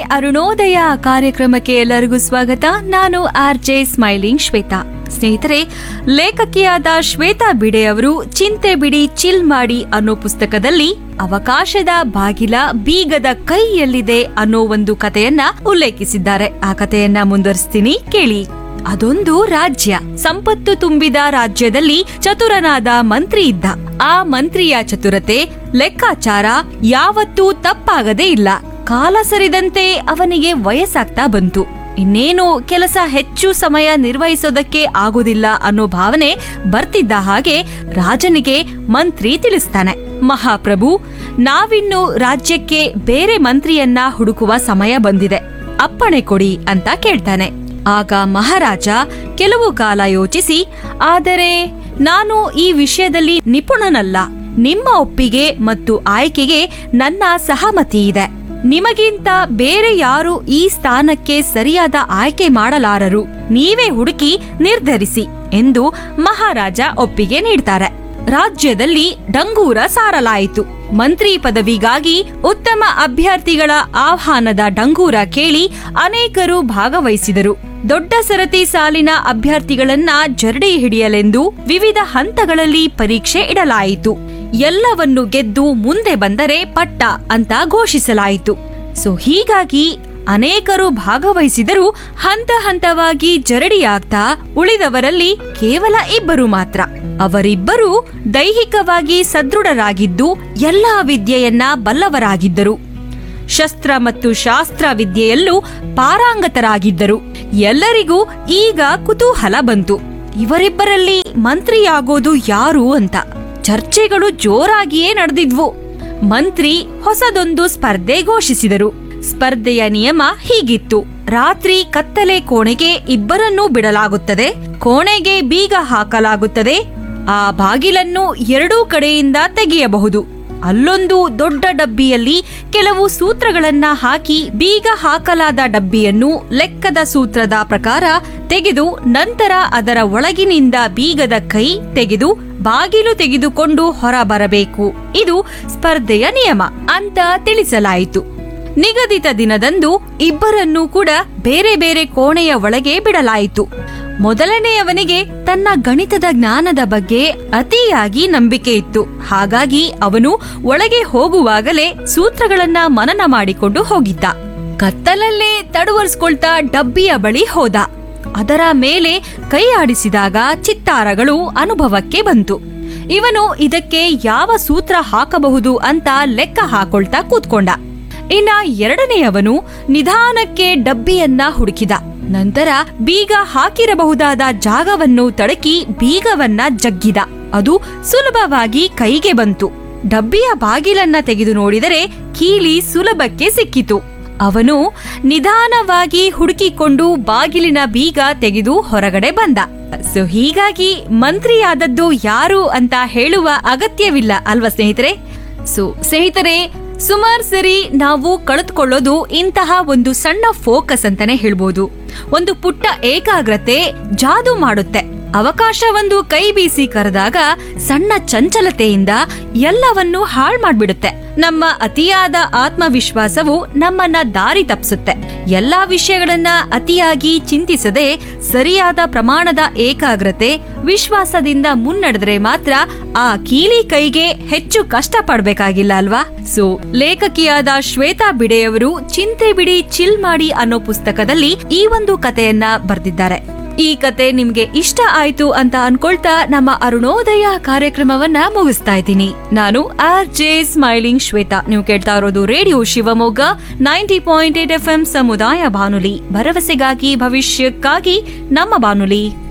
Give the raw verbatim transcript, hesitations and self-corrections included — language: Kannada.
ಅರುಣೋದಯ ಕಾರ್ಯಕ್ರಮಕ್ಕೆ ಎಲ್ಲರಿಗೂ ಸ್ವಾಗತ. ನಾನು ಆರ್ ಜೆ ಸ್ಮೈಲಿಂಗ್ ಶ್ವೇತಾ. ಸ್ನೇಹಿತರೆ, ಲೇಖಕಿಯಾದ ಶ್ವೇತಾ ಬಿಡೆ ಅವರು ಚಿಂತೆ ಬಿಡಿ ಚಿಲ್ ಮಾಡಿ ಅನ್ನೋ ಪುಸ್ತಕದಲ್ಲಿ ಅವಕಾಶದ ಬಾಗಿಲ ಬೀಗದ ಕೈಯಲ್ಲಿದೆ ಅನ್ನೋ ಒಂದು ಕಥೆಯನ್ನ ಉಲ್ಲೇಖಿಸಿದ್ದಾರೆ. ಆ ಕಥೆಯನ್ನ ಮುಂದುವರಿಸ್ತೀನಿ, ಕೇಳಿ. ಅದೊಂದು ರಾಜ್ಯ. ಸಂಪತ್ತು ತುಂಬಿದ ರಾಜ್ಯದಲ್ಲಿ ಚತುರನಾದ ಮಂತ್ರಿ ಇದ್ದ. ಆ ಮಂತ್ರಿಯ ಚತುರತೆ, ಲೆಕ್ಕಾಚಾರ ಯಾವತ್ತೂ ತಪ್ಪಾಗದೇ ಇಲ್ಲ. ಕಾಲ ಸರಿದಂತೆ ಅವನಿಗೆ ವಯಸ್ಸಾಗ್ತಾ ಬಂತು. ಇನ್ನೇನು ಕೆಲಸ ಹೆಚ್ಚು ಸಮಯ ನಿರ್ವಹಿಸೋದಕ್ಕೆ ಆಗೋದಿಲ್ಲ ಅನ್ನೋ ಭಾವನೆ ಬರ್ತಿದ್ದ ಹಾಗೆ ರಾಜನಿಗೆ ಮಂತ್ರಿ ತಿಳಿಸ್ತಾನೆ, ಮಹಾಪ್ರಭು, ನಾವಿನ್ನು ರಾಜ್ಯಕ್ಕೆ ಬೇರೆ ಮಂತ್ರಿಯನ್ನ ಹುಡುಕುವ ಸಮಯ ಬಂದಿದೆ, ಅಪ್ಪಣೆ ಕೊಡಿ ಅಂತ ಕೇಳ್ತಾನೆ. ಆಗ ಮಹಾರಾಜ ಕೆಲವು ಕಾಲ ಯೋಚಿಸಿ, ಆದರೆ ನಾನು ಈ ವಿಷಯದಲ್ಲಿ ನಿಪುಣನಲ್ಲ. ನಿಮ್ಮ ಒಪ್ಪಿಗೆ ಮತ್ತು ಆಯ್ಕೆಗೆ ನನ್ನ ಸಹಮತಿ ಇದೆ. ನಿಮಗಿಂತ ಬೇರೆ ಯಾರು ಈ ಸ್ಥಾನಕ್ಕೆ ಸರಿಯಾದ ಆಯ್ಕೆ ಮಾಡಲಾರರು. ನೀವೇ ಹುಡುಕಿ ನಿರ್ಧರಿಸಿ ಎಂದು ಮಹಾರಾಜ ಒಪ್ಪಿಗೆ ನೀಡ್ತಾರೆ. ರಾಜ್ಯದಲ್ಲಿ ಡಂಗೂರ ಸಾರಲಾಯಿತು. ಮಂತ್ರಿ ಪದವಿಗಾಗಿ ಉತ್ತಮ ಅಭ್ಯರ್ಥಿಗಳ ಆಹ್ವಾನದ ಡಂಗೂರ ಕೇಳಿ ಅನೇಕರು ಭಾಗವಹಿಸಿದರು. ದೊಡ್ಡ ಸರತಿ ಸಾಲಿನ ಅಭ್ಯರ್ಥಿಗಳನ್ನ ಜರಡಿ ಹಿಡಿಯಲೆಂದು ವಿವಿಧ ಹಂತಗಳಲ್ಲಿ ಪರೀಕ್ಷೆ ಇಡಲಾಯಿತು. ಎಲ್ಲವನ್ನು ಗೆದ್ದು ಮುಂದೆ ಬಂದರೆ ಪಟ್ಟ ಅಂತ ಘೋಷಿಸಲಾಯಿತು. ಸೊ ಹೀಗಾಗಿ ಅನೇಕರು ಭಾಗವಹಿಸಿದರೂ ಹಂತ ಹಂತವಾಗಿ ಜರಡಿಯಾಗ್ತಾ ಉಳಿದವರಲ್ಲಿ ಕೇವಲ ಇಬ್ಬರು ಮಾತ್ರ. ಅವರಿಬ್ಬರು ದೈಹಿಕವಾಗಿ ಸದೃಢರಾಗಿದ್ದು ಎಲ್ಲಾ ವಿದ್ಯೆಯನ್ನ ಬಲ್ಲವರಾಗಿದ್ದರು. ಶಸ್ತ್ರ ಮತ್ತು ಶಾಸ್ತ್ರ ವಿದ್ಯೆಯಲ್ಲೂ ಪಾರಂಗತರಾಗಿದ್ದರು. ಎಲ್ಲರಿಗೂ ಈಗ ಕುತೂಹಲ ಬಂತು, ಇವರಿಬ್ಬರಲ್ಲಿ ಮಂತ್ರಿಯಾಗೋದು ಯಾರು ಅಂತ. ಚರ್ಚೆಗಳು ಜೋರಾಗಿಯೇ ನಡೆದಿದ್ವು. ಮಂತ್ರಿ ಹೊಸದೊಂದು ಸ್ಪರ್ಧೆ ಘೋಷಿಸಿದರು. ಸ್ಪರ್ಧೆಯ ನಿಯಮ ಹೀಗಿತ್ತು: ರಾತ್ರಿ ಕತ್ತಲೆ ಕೋಣೆಗೆ ಇಬ್ಬರನ್ನೂ ಬಿಡಲಾಗುತ್ತದೆ. ಕೋಣೆಗೆ ಬೀಗ ಹಾಕಲಾಗುತ್ತದೆ. ಆ ಬಾಗಿಲನ್ನು ಎರಡೂ ಕಡೆಯಿಂದ ತೆಗೆಯಬಹುದು. ಅಲ್ಲೊಂದು ದೊಡ್ಡ ಡಬ್ಬಿಯಲ್ಲಿ ಕೆಲವು ಸೂತ್ರಗಳನ್ನ ಹಾಕಿ ಬೀಗ ಹಾಕಲಾದ ಡಬ್ಬಿಯನ್ನು ಲೆಕ್ಕದ ಸೂತ್ರದ ಪ್ರಕಾರ ತೆಗೆದು ನಂತರ ಅದರ ಒಳಗಿನಿಂದ ಬೀಗದ ಕೈ ತೆಗೆದು ಬಾಗಿಲು ತೆಗೆದುಕೊಂಡು ಹೊರ ಬರಬೇಕು. ಇದು ಸ್ಪರ್ಧೆಯ ನಿಯಮ ಅಂತ ತಿಳಿಸಲಾಯಿತು. ನಿಗದಿತ ದಿನದಂದು ಇಬ್ಬರನ್ನೂ ಕೂಡ ಬೇರೆ ಬೇರೆ ಕೋಣೆಯ ಒಳಗೆ ಬಿಡಲಾಯಿತು. ಮೊದಲನೆಯವನಿಗೆ ತನ್ನ ಗಣಿತದ ಜ್ಞಾನದ ಬಗ್ಗೆ ಅತಿಯಾಗಿ ನಂಬಿಕೆ ಇತ್ತು. ಹಾಗಾಗಿ ಅವನು ಒಳಗೆ ಹೋಗುವಾಗಲೇ ಸೂತ್ರಗಳನ್ನ ಮನನ ಮಾಡಿಕೊಂಡು ಹೋಗಿದ್ದ. ಕತ್ತಲಲ್ಲೇ ತಡವರಿಸ್ಕೊಳ್ತಾ ಡಬ್ಬಿಯ ಬಳಿ ಹೋದ. ಅದರ ಮೇಲೆ ಕೈ ಆಡಿಸಿದಾಗ ಚಿತ್ತಾರಗಳು ಅನುಭವಕ್ಕೆ ಬಂತು. ಇವನು ಇದಕ್ಕೆ ಯಾವ ಸೂತ್ರ ಹಾಕಬಹುದು ಅಂತ ಲೆಕ್ಕ ಹಾಕೊಳ್ತಾ ಕೂತ್ಕೊಂಡ. ಇನ್ನ ಎರಡನೆಯವನು ನಿಧಾನಕ್ಕೆ ಡಬ್ಬಿಯನ್ನ ಹುಡುಕಿದ. ನಂತರ ಬೀಗ ಹಾಕಿರಬಹುದಾದ ಜಾಗವನ್ನು ತಡಕಿ ಬೀಗವನ್ನ ಜಗ್ಗಿದ. ಅದು ಸುಲಭವಾಗಿ ಕೈಗೆ ಬಂತು. ಡಬ್ಬಿಯ ಬಾಗಿಲನ್ನ ತೆಗೆದು ನೋಡಿದರೆ ಕೀಲಿ ಸುಲಭಕ್ಕೆ ಸಿಕ್ಕಿತು. ಅವನು ನಿಧಾನವಾಗಿ ಹುಡುಕಿಕೊಂಡು ಬಾಗಿಲಿನ ಬೀಗ ತೆಗೆದು ಹೊರಗಡೆ ಬಂದ. ಸೊ ಹೀಗಾಗಿ ಮಂತ್ರಿಯಾದದ್ದು ಯಾರು ಅಂತ ಹೇಳುವ ಅಗತ್ಯವಿಲ್ಲ ಅಲ್ವಾ ಸ್ನೇಹಿತರೆ? ಸೊ ಸ್ನೇಹಿತರೆ, ಸುಮಾರು ಸರಿ ನಾವು ಕಳೆದುಕೊಳ್ಳೋದು ಇಂತಹ ಒಂದು ಸಣ್ಣ ಫೋಕಸ್ ಅಂತಾನೆ ಹೇಳ್ಬೋದು. ಒಂದು ಪುಟ್ಟ ಏಕಾಗ್ರತೆ ಜಾದು ಮಾಡುತ್ತೆ. ಅವಕಾಶ ಒಂದು ಕೈ ಬೀಸಿ ಕರೆದಾಗ ಸಣ್ಣ ಚಂಚಲತೆಯಿಂದ ಎಲ್ಲವನ್ನೂ ಹಾಳು ಮಾಡ್ಬಿಡುತ್ತೆ. ನಮ್ಮ ಅತಿಯಾದ ಆತ್ಮವಿಶ್ವಾಸವು ನಮ್ಮನ್ನ ದಾರಿ ತಪ್ಪಿಸುತ್ತೆ. ಎಲ್ಲಾ ವಿಷಯಗಳನ್ನ ಅತಿಯಾಗಿ ಚಿಂತಿಸದೆ ಸರಿಯಾದ ಪ್ರಮಾಣದ ಏಕಾಗ್ರತೆ ವಿಶ್ವಾಸದಿಂದ ಮುನ್ನಡೆದ್ರೆ ಮಾತ್ರ ಆ ಕೀಲಿ ಕೈಗೆ ಹೆಚ್ಚು ಕಷ್ಟ ಪಡ್ಬೇಕಾಗಿಲ್ಲ ಅಲ್ವಾ? ಸೊ ಲೇಖಕಿಯಾದ ಶ್ವೇತಾ ಬಿಡೆಯವರು ಚಿಂತೆ ಬಿಡಿ ಚಿಲ್ ಮಾಡಿ ಅನ್ನೋ ಪುಸ್ತಕದಲ್ಲಿ ಈ ಒಂದು ಕಥೆಯನ್ನ ಬರೆದಿದ್ದಾರೆ. ಈ ಕತೆ ನಿಮ್ಗೆ ಇಷ್ಟ ಆಯ್ತು ಅಂತ ಅನ್ಕೊಳ್ತಾ ನಮ್ಮ ಅರುಣೋದಯ ಕಾರ್ಯಕ್ರಮವನ್ನ ಮುಗಿಸ್ತಾ ಇದ್ದೀನಿ. ನಾನು ಆರ್ ಜೆ ಸ್ಮೈಲಿಂಗ್ ಶ್ವೇತಾ. ನೀವು ಕೇಳ್ತಾ ಇರೋದು radio Shivamogga ninety point eight F M ಸಮುದಾಯ ಬಾನುಲಿ, ಭರವಸೆಗಾಗಿ ಭವಿಷ್ಯಕ್ಕಾಗಿ ನಮ್ಮ ಬಾನುಲಿ.